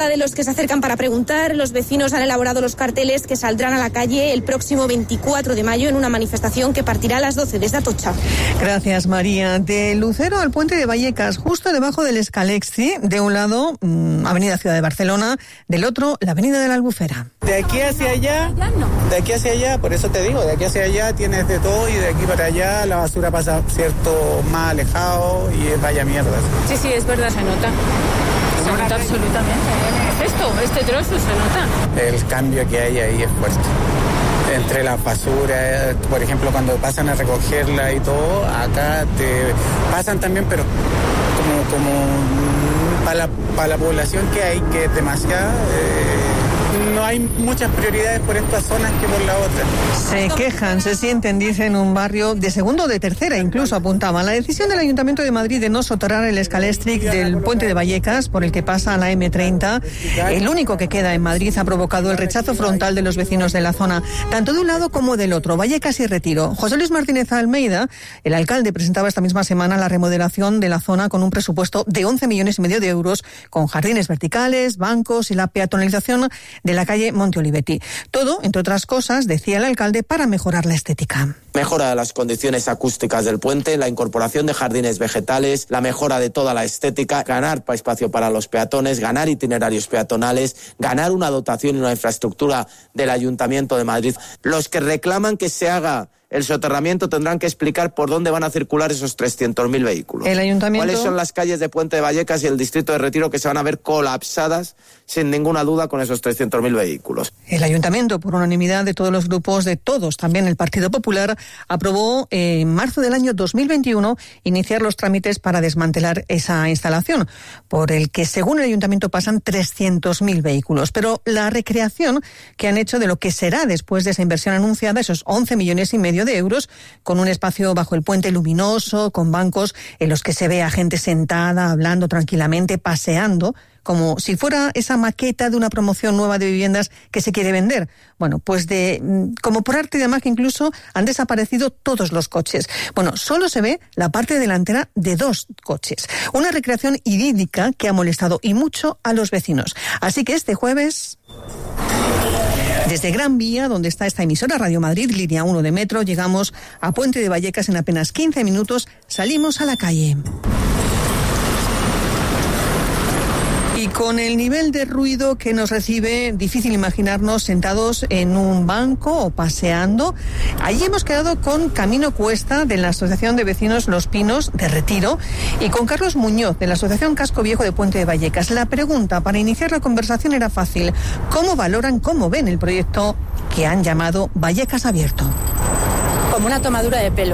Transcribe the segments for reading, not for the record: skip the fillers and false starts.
de los que se acercan para preguntar. Los vecinos han elaborado los carteles que saldrán a la calle el próximo 24 de mayo en una manifestación que partirá a las 12 desde Atocha. Gracias, María. De Lucero al puente de Vallecas, justo debajo del Escalexi, de un lado, Avenida Ciudad de Barcelona, del otro, la Avenida de la Albufera. De aquí hacia allá, por eso te digo, de aquí hacia allá tienes de todo y de aquí para allá la basura pasa cierto más alejado y es vaya mierda. Sí, es verdad, se nota. Se nota absolutamente. Este trozo se nota. El cambio que hay ahí es fuerte. Entre la basura, por ejemplo, cuando pasan a recogerla y todo, acá te pasan también, pero como para la población que hay, que es demasiada, no hay muchas prioridades por estas zonas que por la otra. Se quejan, se sienten, dicen, un barrio de segunda o de tercera, incluso apuntaban. La decisión del Ayuntamiento de Madrid de no soterrar el escalextric del puente de Vallecas, por el que pasa la M30, el único que queda en Madrid, ha provocado el rechazo frontal de los vecinos de la zona, tanto de un lado como del otro, Vallecas y Retiro. José Luis Martínez Almeida, el alcalde, presentaba esta misma semana la remodelación de la zona con un presupuesto de 11,5 millones de euros, con jardines verticales, bancos y la peatonalización de la calle Monte Olivetti. Todo, entre otras cosas, decía el alcalde, para mejorar la estética. Mejora de las condiciones acústicas del puente, la incorporación de jardines vegetales, la mejora de toda la estética, ganar espacio para los peatones, ganar itinerarios peatonales, ganar una dotación y una infraestructura del Ayuntamiento de Madrid. Los que reclaman que se haga el soterramiento tendrán que explicar por dónde van a circular esos 300.000 vehículos. El Ayuntamiento... ¿Cuáles son las calles de Puente de Vallecas y el distrito de Retiro que se van a ver colapsadas, sin ninguna duda, con esos 300.000 vehículos? El Ayuntamiento, por unanimidad de todos los grupos, de todos, también el Partido Popular, aprobó en marzo del año 2021 iniciar los trámites para desmantelar esa instalación, por el que, según el Ayuntamiento, pasan 300.000 vehículos. Pero la recreación que han hecho de lo que será después de esa inversión anunciada, esos 11,5 millones de euros, con un espacio bajo el puente luminoso, con bancos en los que se ve a gente sentada, hablando tranquilamente, paseando, como si fuera esa maqueta de una promoción nueva de viviendas que se quiere vender. Bueno, pues como por arte de magia incluso han desaparecido todos los coches. Bueno, solo se ve la parte delantera de 2 coches. Una recreación idílica que ha molestado y mucho a los vecinos. Así que este jueves, desde Gran Vía, donde está esta emisora Radio Madrid, línea 1 de metro, llegamos a Puente de Vallecas en apenas 15 minutos, salimos a la calle. Y con el nivel de ruido que nos recibe, difícil imaginarnos sentados en un banco o paseando. Allí hemos quedado con Camino Cuesta, de la Asociación de Vecinos Los Pinos de Retiro, y con Carlos Muñoz, de la Asociación Casco Viejo de Puente de Vallecas. La pregunta para iniciar la conversación era fácil. ¿Cómo valoran, cómo ven el proyecto que han llamado Vallecas Abierto? Como una tomadura de pelo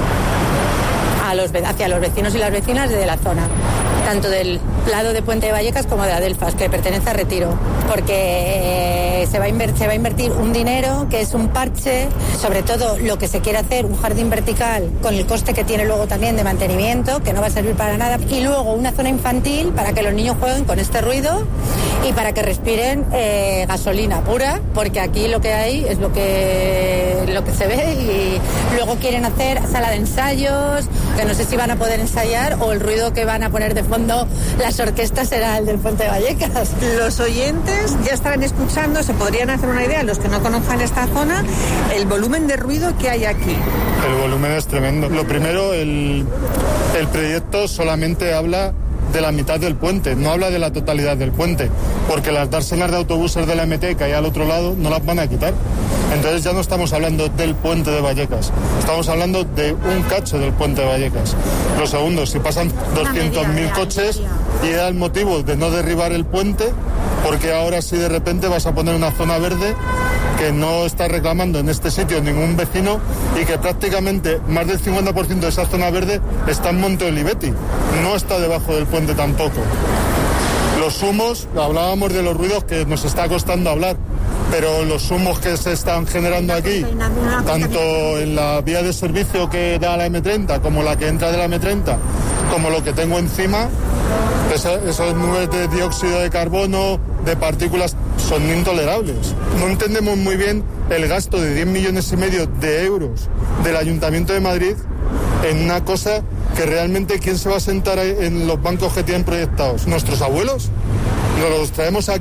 hacia los vecinos y las vecinas de la zona, tanto del lado de Puente de Vallecas como de Adelfas, que pertenece a Retiro, porque se va a invertir un dinero que es un parche, sobre todo lo que se quiere hacer, un jardín vertical con el coste que tiene luego también de mantenimiento, que no va a servir para nada, y luego una zona infantil para que los niños jueguen con este ruido y para que respiren gasolina pura, porque aquí lo que hay es lo que se ve, y luego quieren hacer sala de ensayos, que no sé si van a poder ensayar, o el ruido que van a poner de fondo las orquestas será el del Puente de Vallecas. Los oyentes ya estarán escuchando, se podrían hacer una idea, los que no conozcan esta zona, el volumen de ruido que hay aquí. El volumen es tremendo. Lo primero, el proyecto solamente habla de la mitad del puente, no habla de la totalidad del puente, porque las dársenas de autobuses de la MT que hay al otro lado no las van a quitar. Entonces ya no estamos hablando del puente de Vallecas, estamos hablando de un cacho del puente de Vallecas. Lo segundo, si pasan 200.000 coches y era el motivo de no derribar el puente, porque ahora sí de repente vas a poner una zona verde que no está reclamando en este sitio ningún vecino y que prácticamente más del 50% de esa zona verde está en Monte Olivetti, no está debajo del puente tampoco. Los humos, hablábamos de los ruidos que nos está costando hablar, pero los humos que se están generando aquí, tanto en la vía de servicio que da la M30 como la que entra de la M30, como lo que tengo encima, esas nubes de dióxido de carbono, de partículas, son intolerables. No entendemos muy bien el gasto de 10,5 millones de euros del Ayuntamiento de Madrid en una cosa que realmente, ¿quién se va a sentar en los bancos que tienen proyectados? ¿Nuestros abuelos? ¿Nos los traemos aquí?